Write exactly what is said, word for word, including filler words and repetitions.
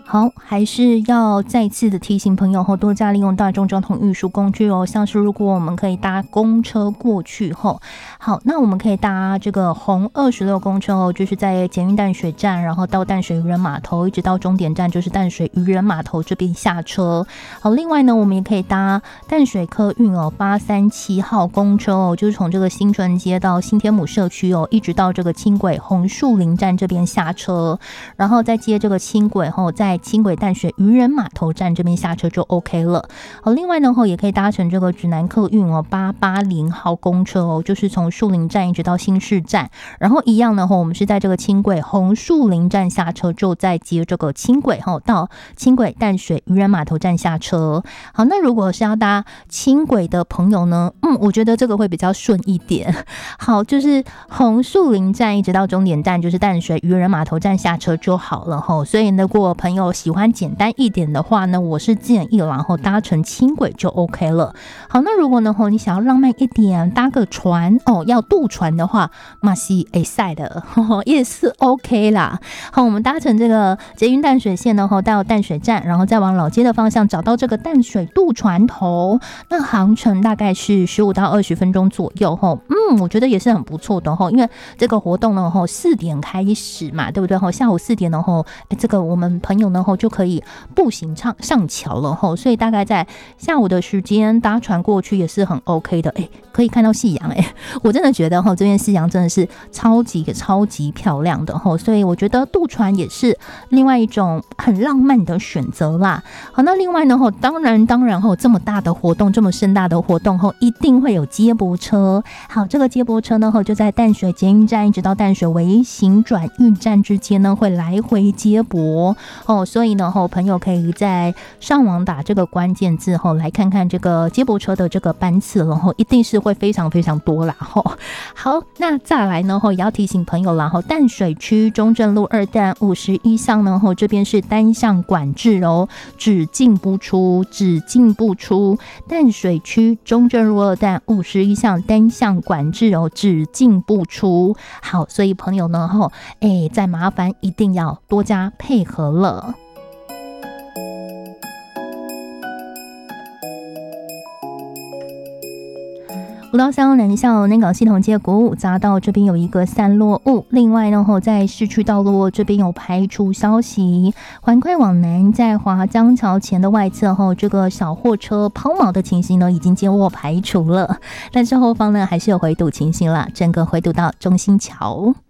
好，还是要再次的提醒朋友后，多加利用大众交通运输工具哦。像是如果我们可以搭公车过去后，好，那我们可以搭这个红二十六公车哦，就是在捷运淡水站，然后到淡水渔人码头，一直到终点站就是淡水渔人码头这边下车。好，另外呢，我们也可以搭淡水客运哦八三七号公车哦，就是从这个新春街到新天母社区哦，一直到这个轻轨红树林站这边下车，然后再接这个轻轨后，在轻轨淡水渔人码头站这边下车就 OK 了。好，另外呢也可以搭乘这个指南客运哦八八零号公车哦，就是从树林站一直到新市站，然后一样呢我们是在这个轻轨红树林站下车，就再接这个轻轨到轻轨淡水渔人码头站下车。好，那如果是要搭轻轨的朋友呢，嗯，我觉得这个会比较顺一点。好，就是红树林站一直到终点站就是淡水渔人码头站下车就好了吼。所以如果朋友喜欢简单一点的话呢，我是建议然后搭乘轻轨就 OK 了。好，那如果呢你想要浪漫一点，搭个船哦，要渡船的话，嘛是可以的，也是 OK 啦。好，我们搭乘这个捷运淡水线呢到淡水站，然后再往老街的方向找到这个淡水渡船头，那航程大概是十五到二十分钟左右吼。嗯，我觉得也是很不错的吼，因为这个活动呢四点开始嘛，对不对吼？下午四点呢吼，这个我们朋友呢就可以步行上上桥了吼，所以大概在下午的时间搭船过去也是很 OK 的。哎，可以看到夕阳哎，我真的觉得吼这边夕阳真的是超级超级漂亮的吼，所以我觉得渡船也是另外一种很浪漫的选择啦。好，那另外呢吼，当然当然吼，这么大的活动，这么盛大的活动后，一定会有接驳车。好，这个接驳车呢吼就在淡水捷运站一直到淡水微型转运站之间呢会来回接驳哦，所以呢吼朋友可以在上网打这个关键字后来看看这个接驳车的这个班次了吼，一定是会非常非常多啦吼。好，那再来呢吼也要提醒朋友啦吼，淡水区中正路二段五十一巷呢吼这边是单向管制哦，只进不出，只进不出。淡水区中正路二段五十一巷单向管制哦，只进不出。好，所以朋友呢吼，哎，再麻烦一定要多加配合了。五到三南向南港系统街国五匝道这边有一个散落物，另外呢在市区道路这边有排除消息，环快往南在华江桥前的外侧后，这个小货车抛锚的情形呢已经接获排除了，但是后方呢还是有回堵情形啦，整个回堵到中心桥。